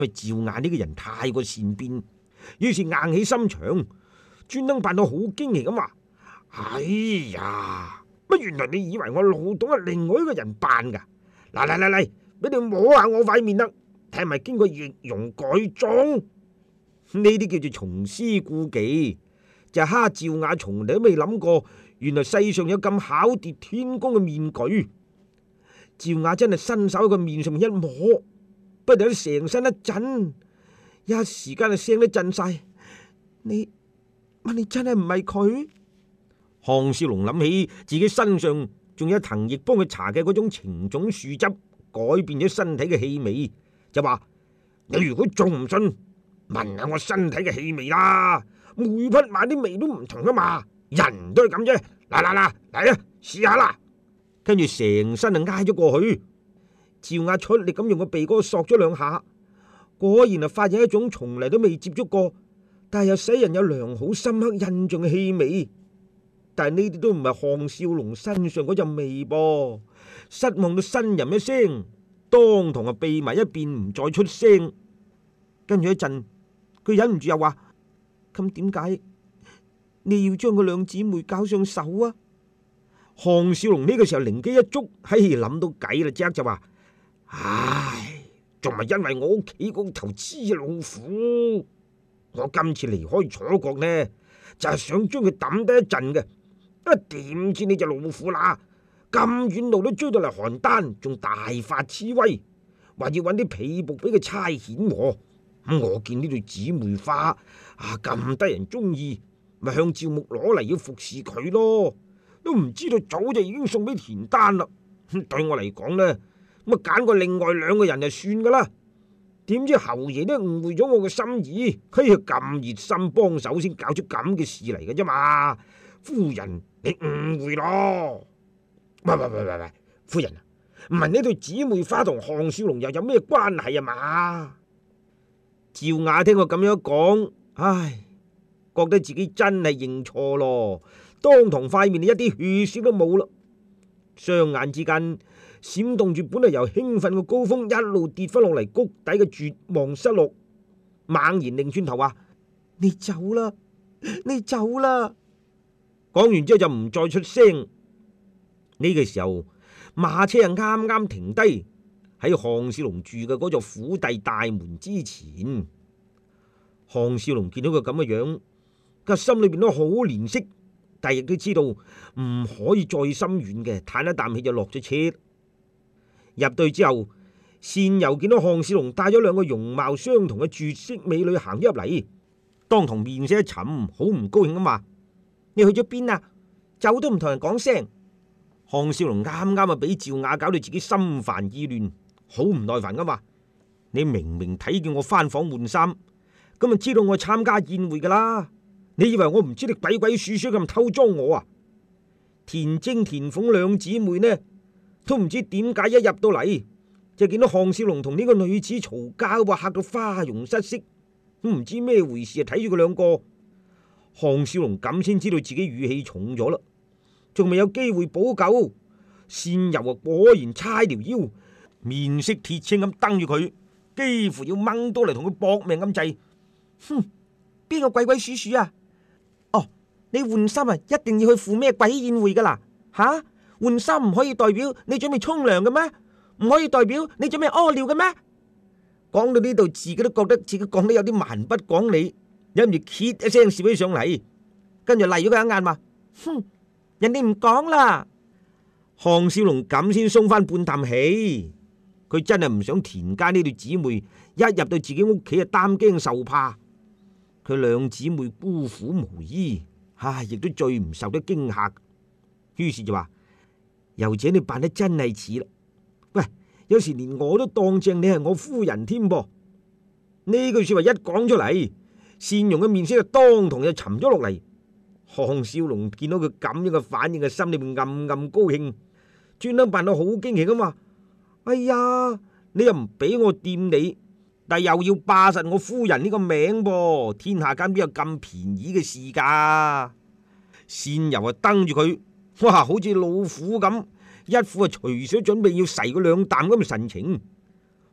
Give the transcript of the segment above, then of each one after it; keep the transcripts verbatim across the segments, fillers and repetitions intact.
佢趙雅呢個人太過善變，於是硬起心腸，專登扮到好驚奇咁話：哎呀，乜原來你以為我老董係另外一個人扮噶？嗱嚟嚟嚟，俾你摸下我塊面啦，睇係咪經過易容改裝？呢啲叫做重施故技，就係蝦趙雅從嚟都未諗過，原來世上有咁巧奪天工嘅面具。趙雅真係伸手喺個面上面一摸，不但成身一震，一時間就聲都震晒。你乜你真係唔係佢？項少龍諗起自己身上仲有藤亦幫佢搽嘅嗰種情種樹汁，改變咗身體嘅氣味，就話：你如果仲唔信，聞下我身體嘅氣味啦，每匹馬啲味都唔同噶嘛，人都係咁啫。嗱嗱嗱，嚟啊，試下啦！跟住成身就挨咗過去，趙雅出力咁用個鼻哥索咗兩下，果然係發現一種從嚟都未接觸過，但係又使人有良好深刻印象嘅氣味。但係呢啲都唔係項少龍身上嗰陣味噃，失望到呻吟一聲，當堂啊避埋一邊唔再出聲。跟住一陣，佢忍唔住又話：咁點解你要將個兩姊妹搞上手啊？項少龍呢個時候靈機一觸，嘿諗到計啦，即刻就話：唉，仲係因為我屋企嗰頭黐老虎，我今次離開楚國呢，就係想將佢抌低一陣嘅。啊，點知你隻老虎啦，咁遠路都追到嚟邯鄲，仲大發痴威，話要揾啲婢僕俾佢差遣。咁我見呢對姊妹花啊咁得人中意，咪向趙牧攞嚟要服侍佢咯。都唔知道早就已經送俾田丹啦。對我嚟講呢，咁啊揀個另外兩個人就算噶啦。點知侯爺都誤會咗我嘅心意，佢又咁熱心幫手，先搞出咁嘅事嚟嘅啫嘛。夫人，你誤會咯。喂喂喂喂喂，夫人啊，唔係呢對姊妹花同項少龍又有咩關係啊嘛？趙雅聽我咁樣講，唉，覺得自己真係認錯咯。當堂塊面一啲血色都冇啦，雙眼之間閃動住本嚟由興奮嘅高峰一路跌翻落嚟谷底嘅絕望失落，猛然擰轉頭話：你走啦，你走啦！講完之後就唔再出聲。呢個時候馬車係啱啱停低喺項少龍住嘅嗰座府邸大門之前。項少龍見到佢咁嘅樣，個心裏邊都好憐惜。但亦都知道唔可以再心軟嘅，嘆一啖氣就落咗車。入隊之後，善游見到項少龍帶咗兩個容貌相同嘅絕色美女行入嚟，當堂面色一沉，好唔高興咁話：你去咗邊啊？走都唔同人講聲。項少龍啱啱啊俾趙雅搞到自己心煩意亂，好唔耐煩咁話：你明明睇見我翻房換衫，咁就知道我參加宴會噶啦。你以為我唔知你鬼鬼祟祟咁偷裝我啊？田征、田鳳兩姊妹呢，都唔知點解一入到嚟就見到項少龍同呢個女子嘈交，吓到花容失色，都唔知咩回事啊！睇住佢兩個，項少龍咁先知道自己語氣重咗啦，仲未有機會補救。善游啊，果然叉條腰，面色鐵青咁瞪住佢，幾乎要掹到嚟同佢搏命咁滯。哼，邊個鬼鬼祟祟啊？你換衫啊，一定要去赴咩鬼宴會噶啦？吓、啊，換衫唔可以代表你準備沖涼嘅咩？唔可以代表你準備屙尿嘅咩？講到呢度，自己都覺得自己講得有啲蠻不講理，忍住揭一聲笑起上嚟，跟住嚟咗佢一眼話：哼，人哋唔講啦。項少龍咁先鬆翻半啖氣，佢真係唔想田家呢對姊妹一入到自己屋企就擔驚受怕，佢兩姊妹孤苦無依。唉，亦都最唔受得驚嚇，於是就話：柔姐，你扮得真係似啦。喂，有時連我都當正你係我夫人添噃。呢句說話一講出嚟，善容嘅面色就當堂就沉咗落嚟。項少龍見到佢咁樣嘅反應，嘅心裏面暗暗高興，專登扮到好驚奇咁話：哎呀，你又唔俾我掂你，但又要霸實我夫人呢個名噃，天下間邊有咁便宜嘅事噶？善游啊，瞪住佢，哇，好似老虎咁，一副啊隨時準備要噬佢兩啖咁嘅神情。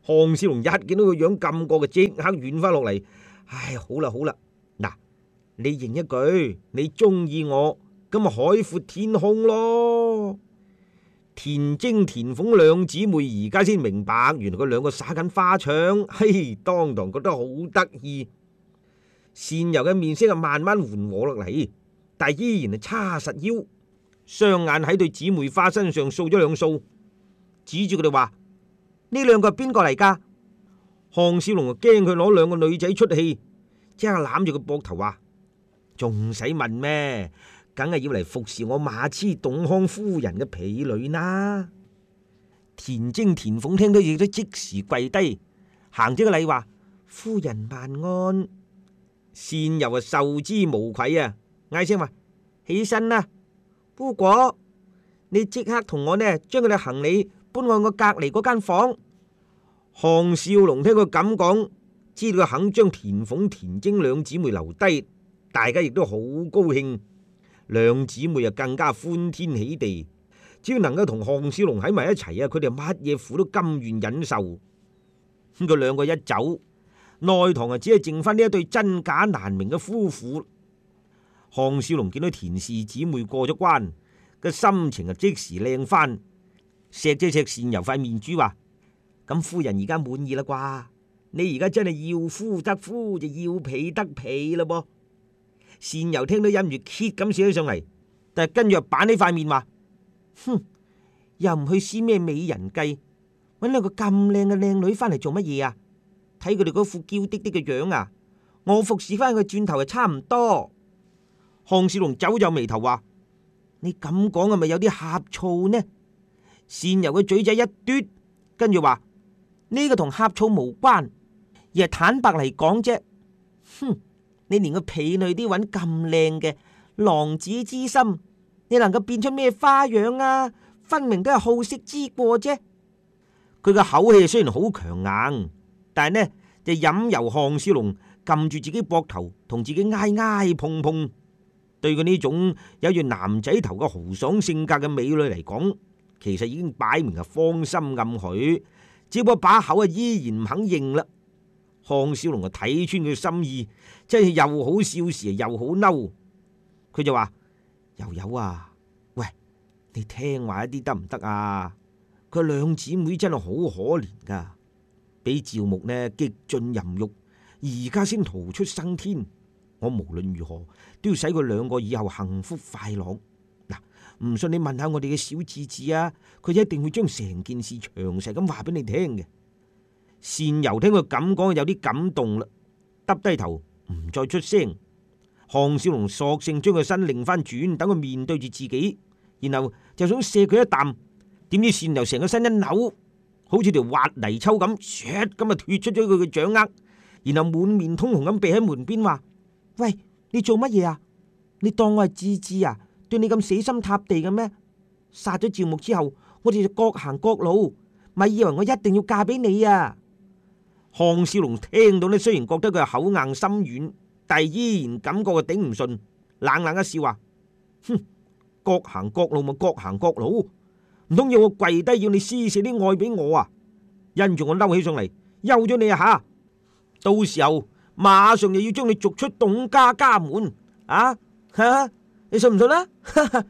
項少龍一見到個樣咁過嘅，即刻軟翻落嚟。唉，好啦好啦，嗱，你認一句，你中意我，咁咪海闊天空咯。田晶田鳳兩姊妹而家先明白，原來佢兩個耍緊花槍，嘿，當堂覺得好得意。善柔嘅面色啊慢慢緩和落嚟，但係依然係叉實腰，雙眼喺對姊妹花身上掃咗兩掃，指住佢哋話：呢兩個係邊個嚟噶？項少龍就驚佢攞兩個女仔出氣，即刻攬住佢膊頭話：仲使問咩？梗係要嚟服侍我馬痴董康夫人嘅婢女啦！田晶田鳳聽到亦都即時跪低，行咗個禮話：夫人萬安。善柔啊受之無愧啊，嗌聲話：起身啦，姑果，你即刻同我呢將佢哋行李搬去我隔籬嗰間房。項少龍聽佢咁講，知道佢肯將田鳳田晶兩姊妹留低，大家亦都好高興。兩姊妹又更加歡天喜地，只要能夠同項少龍喺埋一齊啊，佢哋乜嘢苦都甘願忍受。咁佢兩個一走，內堂啊只係剩翻呢一對真假難明嘅夫婦。項少龍見到田氏姊妹過咗關，個心情啊即時靚翻，錫咗錫善柔塊面珠話：咁夫人而家滿意啦啩？你而家真係要夫得夫，就要婢得婢啦噃。善柔聽到忍唔住揭咁笑咗上嚟，但係跟住又板起塊面話：哼，又唔去試咩美人計，搵兩個咁靚嘅靚女翻嚟做乜嘢啊？睇佢哋嗰副嬌滴滴嘅樣啊，我服侍翻佢轉頭係差唔多。項少龍皺皺眉頭話：你咁講係咪有啲呷醋呢？善柔嘅嘴仔一嘟，跟住話：呢個同呷醋無關，而係坦白嚟講啫。哼！你連個婢女都揾咁靚嘅郎子之心，你能夠變出咩花樣啊？分明都係好色之過啫。佢嘅口氣雖然好強硬，但係呢就任由項少龍撳住自己膊頭，同自己挨挨碰碰。對佢呢種有住男仔頭嘅豪爽性格嘅美女嚟講，其實已經擺明係芳心暗許，只不過把口啊依然唔肯認啦。項少龍就睇穿佢心意，真係又好笑時又好嬲。佢就話：又有啊，喂，你聽話一啲得唔得啊？佢兩姊妹真係好可憐噶，俾趙牧呢極盡淫欲，而家先逃出生天。我無論如何都要使佢兩個以後幸福快樂。嗱，唔信你問下我哋嘅小智智啊，佢一定會將成件事詳細咁話俾你聽嘅。善柔聽佢咁講，有啲感動啦，耷低頭唔再出聲。項少龍索性將個身擰翻轉，等佢面對住自己，然後就想射佢一啖，點知善柔成個身一扭，好似條滑泥鰍咁，唰咁啊脫出咗佢嘅掌握，然後滿面通紅咁避喺門邊話：喂，你做乜嘢啊？你當我係智智啊？對你咁死心塌地嘅咩？殺咗趙牧之後，我哋就各行各路，咪以為我一定要嫁俾你啊？項少龍聽到呢，雖然覺得佢係口硬心軟，但係依然感覺佢頂唔順，冷冷一笑話：哼，各行各路咪各行各路，唔通要我跪低要你施捨啲愛俾我啊？因住我嬲起上嚟，休咗你啊吓！到時候馬上就要將你逐出董家家門啊！吓，你信唔信啊？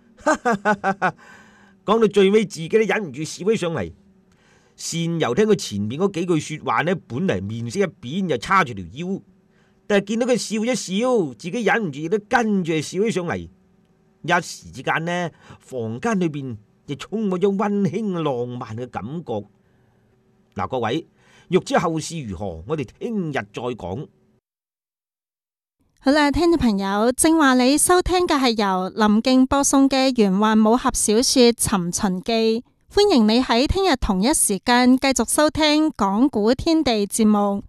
講到最尾，自己都忍唔住笑起上嚟。善柔聽佢前面嗰幾句說話呢，本嚟面色一變，又叉住條腰，但係見到佢笑一笑，自己忍唔住亦都跟住笑起上嚟。一時之間呢，房間裏邊亦充滿咗溫馨浪漫嘅感覺。嗱，各位，欲知後事如何，我哋聽日再講。 好啦，聽眾朋友，正話你收聽嘅係由林敬播送嘅玄幻武俠小說《尋秦記》。歡迎你喺聽日同一時間繼續收聽講古天地節目。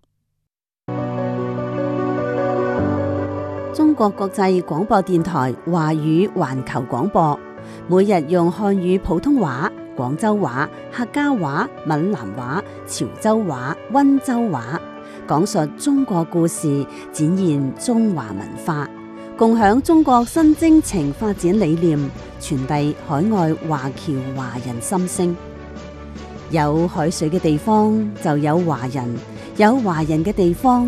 中國國際廣播電台華語環球廣播，每日用漢語普通話、廣州話、客家話、閩南話、潮州話、溫州話，講述中國故事，展現中華文化，共享中國新征程發展理念，傳遞海外華僑華人心聲。 有海水嘅地方就有華人，有華人嘅地方